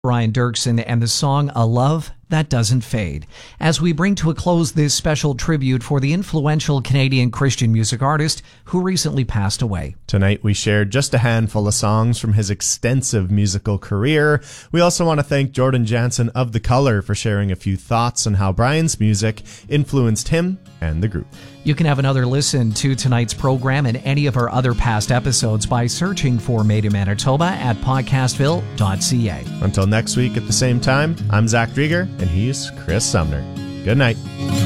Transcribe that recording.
Brian Dirksen and the song A Love That Doesn't Fade. As we bring to a close this special tribute for the influential Canadian Christian music artist who recently passed away. Tonight we shared just a handful of songs from his extensive musical career. We also want to thank Jordan Jansen of The Color for sharing a few thoughts on how Brian's music influenced him and the group. You can have another listen to tonight's program and any of our other past episodes by searching for Made in Manitoba at podcastville.ca. Until next week at the same time, I'm Zach Drieger, and he's Chris Sumner. Good night.